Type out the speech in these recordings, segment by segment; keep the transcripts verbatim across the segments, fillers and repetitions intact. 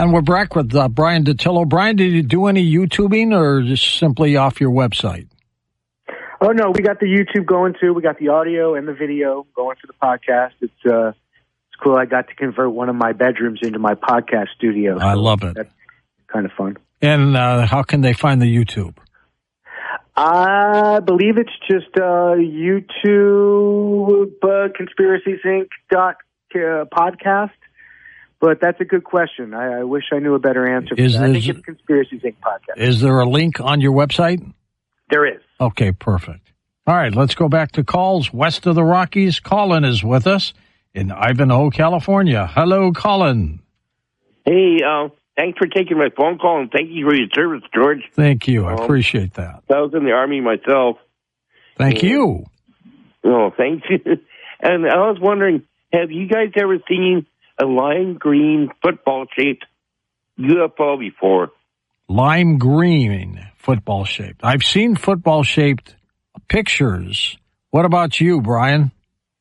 And we're back with uh, Brian Dattilo. Brian, did you do any YouTubing or just simply off your website? Oh, no, we got the YouTube going, too. We got the audio and the video going for the podcast. It's uh, it's cool. I got to convert one of my bedrooms into my podcast studio. So I love it. That's kind of fun. And uh, how can they find the YouTube? I believe it's just uh, YouTube uh, Conspiracies Inc dot podcast. But that's a good question. I, I wish I knew a better answer for Is that. I think there- it's Conspiracies Inc podcast. Is there a link on your website? There is. Okay, perfect. All right, let's go back to calls west of the Rockies. Colin is with us in Ivanhoe, California. Hello, Colin. Hey, uh, thanks for taking my phone call, and thank you for your service, George. Thank you. I Um, appreciate that. I was in the Army myself. Thank Yeah. you. Oh, thank you. And I was wondering, have you guys ever seen a lime green football-shaped U F O before? Lime green football shaped. I've seen football shaped pictures. What about you, Brian?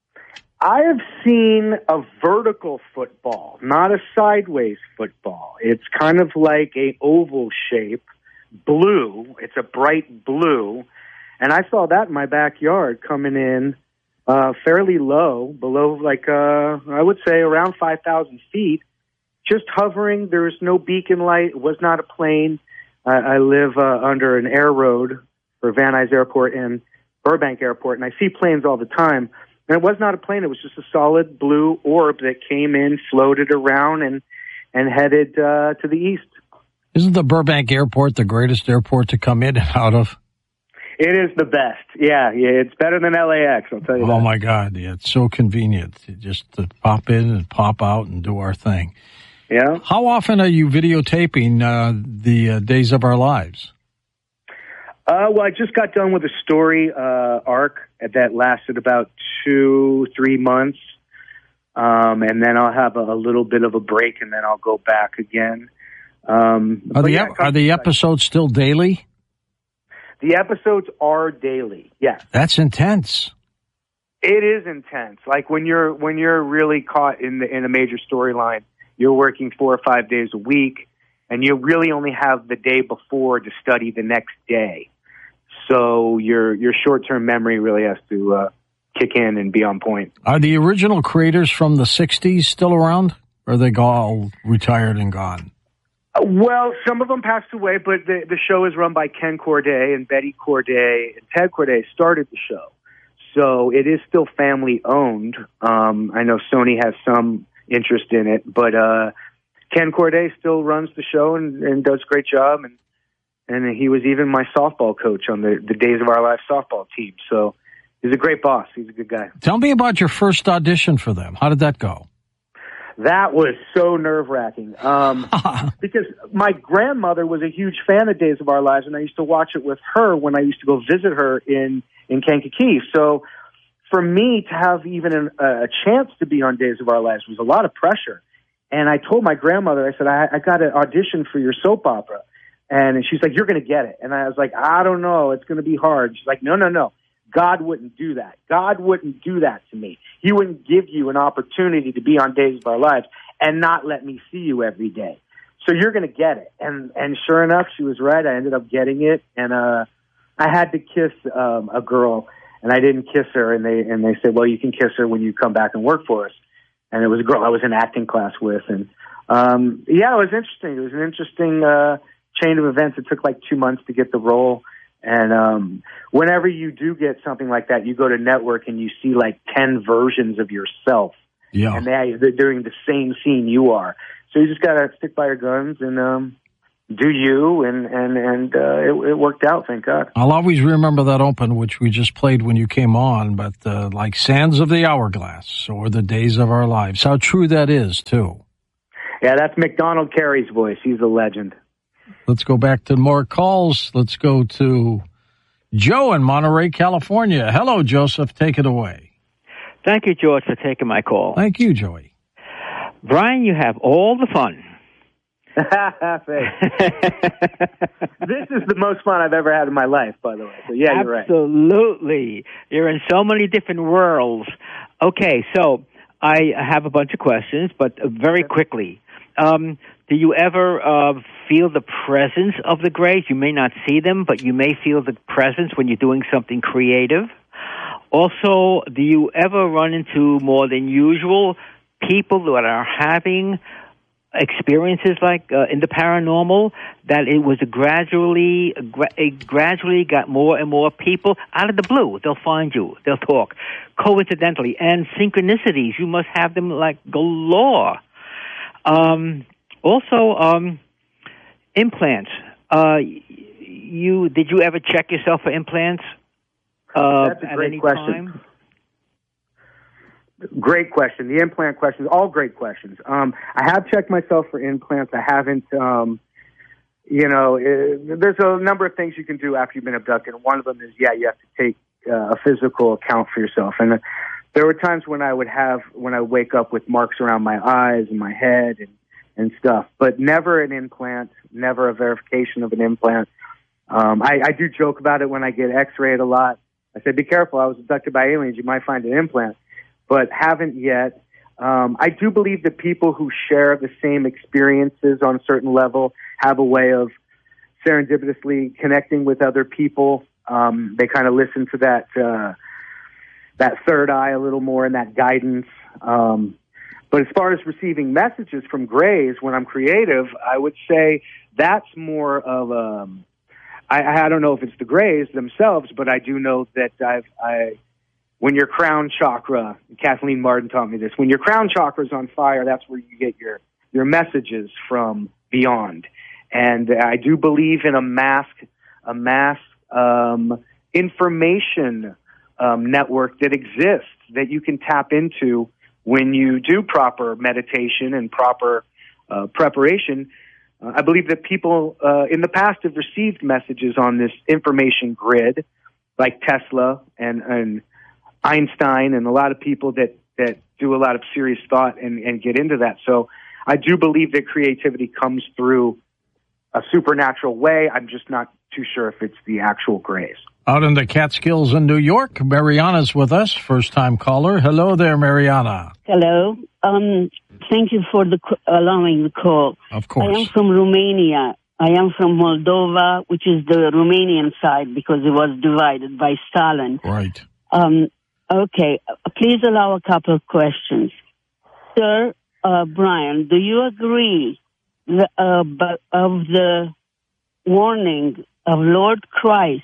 I have seen a vertical football, not a sideways football. It's kind of like a oval shape, blue. It's a bright blue. And I saw that in my backyard coming in uh, fairly low, below like, uh, I would say around five thousand feet, just hovering. There was no beacon light. It was not a plane. I, I live uh, under an air road for Van Nuys Airport and Burbank Airport, and I see planes all the time. And it was not a plane. It was just a solid blue orb that came in, floated around, and, and headed uh, to the east. Isn't the Burbank Airport the greatest airport to come in and out of? It is the best. Yeah, yeah, it's better than L A X, I'll tell you that. Oh, my God. Yeah, it's so convenient to just to pop in and pop out and do our thing. Yeah. How often are you videotaping uh, the uh, Days of Our Lives? Uh, well, I just got done with a story uh, arc that lasted about two, three months. Um, and then I'll have a, a little bit of a break, and then I'll go back again. Um, Are but the, yeah, ep- are the episodes still daily? The episodes are daily, yes. That's intense. It is intense. Like when you're when you're really caught in the in a major storyline, you're working four or five days a week, and you really only have the day before to study the next day. So your your short term memory really has to uh, kick in and be on point. Are the original creators from the sixties still around? Or are they all retired and gone? Uh, well, some of them passed away, but the the show is run by Ken Corday, and Betty Corday and Ted Corday started the show. So it is still family owned. Um, I know Sony has some interest in it, but uh, Ken Corday still runs the show and, and does a great job. And and he was even my softball coach on the, the Days of Our Lives softball team. So he's a great boss. He's a good guy. Tell me about your first audition for them. How did that go? That was so nerve-wracking um, because my grandmother was a huge fan of Days of Our Lives, and I used to watch it with her when I used to go visit her in, in Kankakee. So for me to have even an, a chance to be on Days of Our Lives was a lot of pressure. And I told my grandmother, I said, I, I got an audition for your soap opera. And she's like, you're going to get it. And I was like, I don't know. It's going to be hard. She's like, no, no, no. God wouldn't do that. God wouldn't do that to me. He wouldn't give you an opportunity to be on Days of Our Lives and not let me see you every day. So you're going to get it. And and sure enough, she was right. I ended up getting it. And uh, I had to kiss um, a girl, and I didn't kiss her. And they and they said, well, you can kiss her when you come back and work for us. And it was a girl I was in acting class with. And um, yeah, it was interesting. It was an interesting uh, chain of events. It took like two months to get the role. And um, whenever you do get something like that, you go to network and you see like ten versions of yourself. Yeah. And they, they're doing the same scene you are. So you just got to stick by your guns and um, do you. And, and, and uh, it, it worked out, thank God. I'll always remember that open, which we just played when you came on, but uh, like Sands of the Hourglass or the Days of Our Lives. How true that is, too. Yeah, that's McDonald Carey's voice. He's a legend. Let's go back to more calls. Let's go to Joe in Monterey, California. Hello, Joseph. Take it away. Thank you, George, for taking my call. Thank you, Joey. Brian, you have all the fun. This is the most fun I've ever had in my life, by the way. So, yeah, you're right. Absolutely. You're in so many different worlds. Okay, so I have a bunch of questions, but very quickly. Um, do you ever uh, feel the presence of the Greys? You may not see them, but you may feel the presence when you're doing something creative. Also, do you ever run into more than usual people that are having experiences like uh, in the paranormal, that it was a gradually, it gradually got more and more people out of the blue? They'll find you. They'll talk. Coincidentally. And synchronicities, you must have them like galore. Um, also, um, implants. Uh, you did you ever check yourself for implants? Uh, That's a at great any question. Time? Great question. The implant questions, all great questions. Um, I have checked myself for implants. I haven't, um, you know, it, there's a number of things you can do after you've been abducted. One of them is, yeah, you have to take uh, a physical account for yourself. And uh, there were times when I would have, when I wake up with marks around my eyes and my head and, and stuff, but never an implant, never a verification of an implant. Um, I, I do joke about it when I get x-rayed a lot. I said, be careful, I was abducted by aliens, you might find an implant, but haven't yet. Um, I do believe that people who share the same experiences on a certain level have a way of serendipitously connecting with other people. Um, they kind of listen to that uh, that third eye a little more and that guidance. Um, but as far as receiving messages from Greys when I'm creative, I would say that's more of a... I, I don't know if it's the Greys themselves, but I do know that I've, I, when your crown chakra, Kathleen Martin taught me this, when your crown chakra is on fire, that's where you get your, your messages from beyond. And I do believe in a mass, a mass um, information um, network that exists that you can tap into when you do proper meditation and proper uh, preparation. Uh, I believe that people uh, in the past have received messages on this information grid, like Tesla and, and Einstein and a lot of people that, that do a lot of serious thought and, and get into that. So I do believe that creativity comes through a supernatural way. I'm just not too sure if it's the actual Greys. Out in the Catskills in New York, Mariana's with us, first-time caller. Hello there, Mariana. Hello. Um, thank you for the allowing the call. Of course. I am from Romania. I am from Moldova, which is the Romanian side because it was divided by Stalin. Right. Um, okay. Please allow a couple of questions. Sir uh, Brian, do you agree the, uh, of the warning of Lord Christ,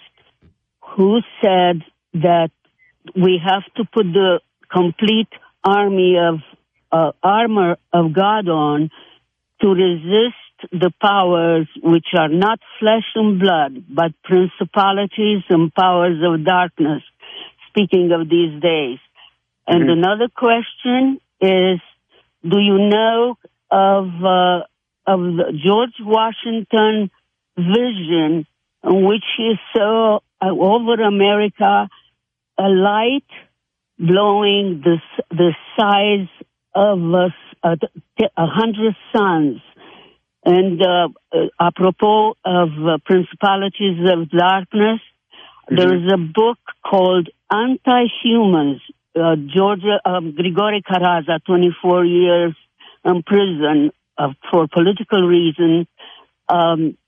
who said that we have to put the complete army of uh, armor of God on to resist the powers which are not flesh and blood, but principalities and powers of darkness, speaking of these days. And mm-hmm. another question is, do you know of, uh, of the George Washington vision in which he saw uh, over America a light blowing the the size of a, a, a hundred suns? And uh, uh, apropos of uh, principalities of darkness, mm-hmm. there is a book called Anti-Humans. Uh, Georgia um, Grigore Caraza, twenty-four years in prison uh, for political reasons, um,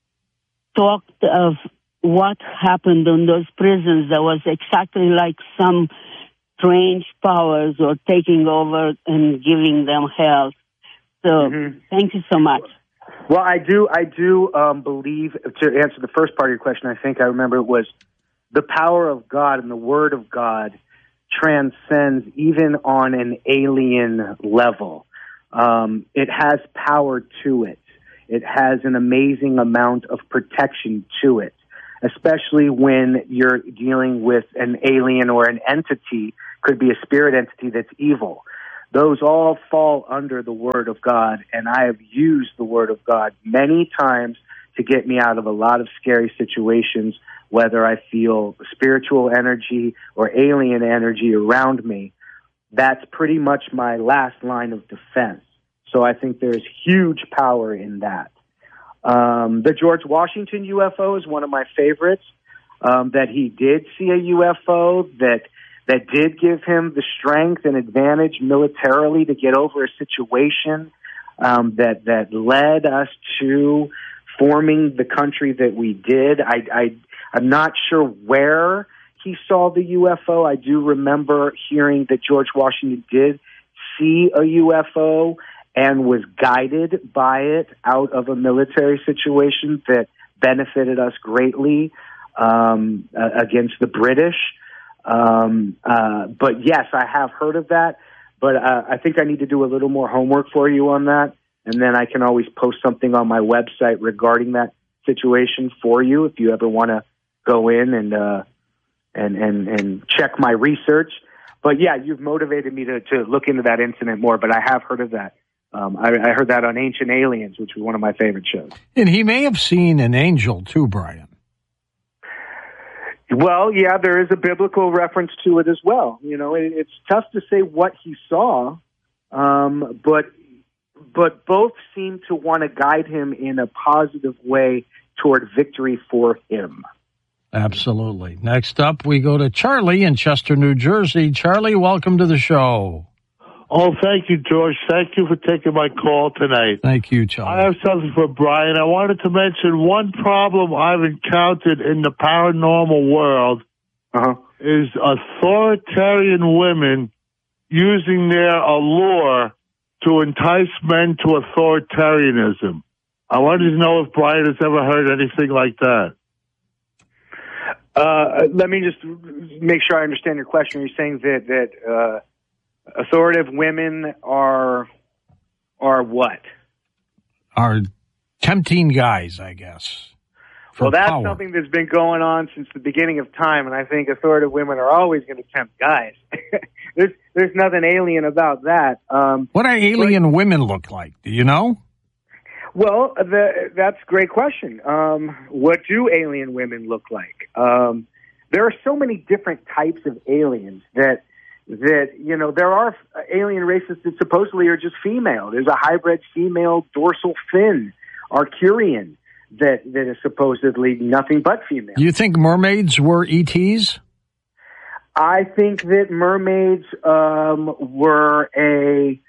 talked of what happened in those prisons that was exactly like some strange powers or taking over and giving them hell. So mm-hmm. thank you so much. Well, I do, I do um, believe, to answer the first part of your question, I think I remember it was the power of God and the Word of God transcends even on an alien level. Um, it has power to it. It has an amazing amount of protection to it, especially when you're dealing with an alien or an entity, could be a spirit entity that's evil. Those all fall under the Word of God, and I have used the Word of God many times to get me out of a lot of scary situations, whether I feel spiritual energy or alien energy around me. That's pretty much my last line of defense. So I think there's huge power in that. Um, the George Washington U F O is one of my favorites, um, that he did see a U F O, that that did give him the strength and advantage militarily to get over a situation. um, that that led us to forming the country that we did. I, I I'm not sure where he saw the U F O. I do remember hearing that George Washington did see a U F O and was guided by it out of a military situation that benefited us greatly um, uh, against the British. Um, uh, but yes, I have heard of that, but uh, I think I need to do a little more homework for you on that, and then I can always post something on my website regarding that situation for you if you ever want to go in and uh, and and and check my research. But yeah, you've motivated me to, to look into that incident more, but I have heard of that. Um, I, I heard that on Ancient Aliens, which was one of my favorite shows. And he may have seen an angel too, Brian. Well, yeah, there is a biblical reference to it as well. You know, it, it's tough to say what he saw, um, but but both seem to want to guide him in a positive way toward victory for him. Absolutely. Next up, we go to Charlie in Chester, New Jersey. Charlie, welcome to the show. Oh, thank you, George. Thank you for taking my call tonight. Thank you, Charlie. I have something for Brian. I wanted to mention one problem I've encountered in the paranormal world uh-huh. is authoritarian women using their allure to entice men to authoritarianism. I wanted to know if Brian has ever heard anything like that. Uh, let me just make sure I understand your question. You're saying that that uh, authoritative women are are what? Are tempting guys, I guess. Well, that's power. something that's been going on since the beginning of time, and I think authoritative women are always going to tempt guys. there's there's nothing alien about that. Um, what do alien but, women look like? Do you know? Well, the, that's a great question. Um, what do alien women look like? Um, there are so many different types of aliens that, that you know, there are alien races that supposedly are just female. There's a hybrid female dorsal fin, Arcturian, that, that is supposedly nothing but female. You think mermaids were E Ts? I think that mermaids um, were a...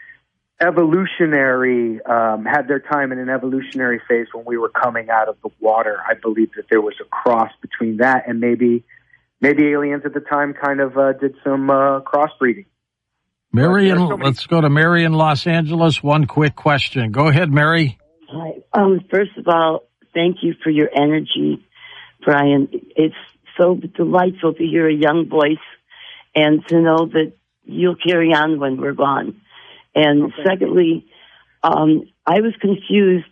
evolutionary, um, had their time in an evolutionary phase when we were coming out of the water. I believe that there was a cross between that and maybe maybe aliens at the time kind of uh, did some uh, crossbreeding. Marion, so many- let's go to Mary in Los Angeles. One quick question. Go ahead, Mary. Hi. Um, first of all, thank you for your energy, Brian. It's so delightful to hear a young voice and to know that you'll carry on when we're gone. And okay. Secondly, um, I was confused.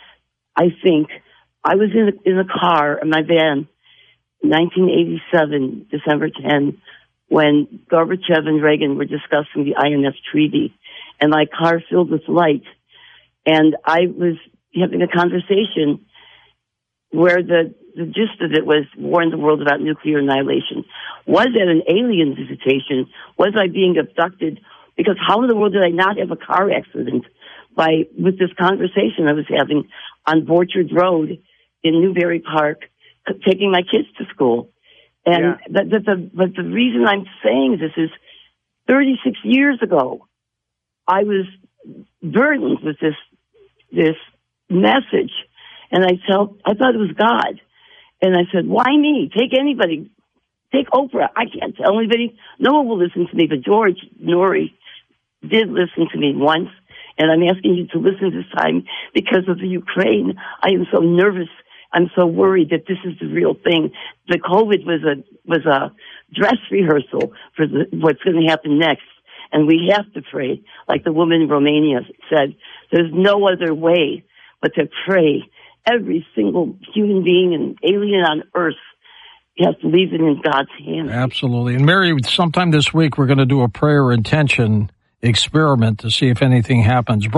I think I was in a, in a car in my van, nineteen eighty-seven, December tenth, when Gorbachev and Reagan were discussing the I N F treaty, and my car filled with light. And I was having a conversation where the, the gist of it was warn the world about nuclear annihilation. Was it an alien visitation? Was I being abducted? Because how in the world did I not have a car accident by with this conversation I was having on Borchard Road in Newbury Park, c- taking my kids to school? And yeah. the, the, the, but the reason I'm saying this is thirty-six years ago, I was burdened with this this message, and I felt I thought it was God, and I said, "Why me? Take anybody." Take Oprah. I can't tell anybody. No one will listen to me, but George Noory did listen to me once, and I'm asking you to listen this time because of the Ukraine. I am so nervous. I'm so worried that this is the real thing. The COVID was a was a dress rehearsal for the, what's going to happen next, and we have to pray. Like the woman in Romania said, there's no other way but to pray. Every single human being and alien on earth, you have to leave it in God's hands. Absolutely. And Mary, sometime this week we're going to do a prayer intention experiment to see if anything happens.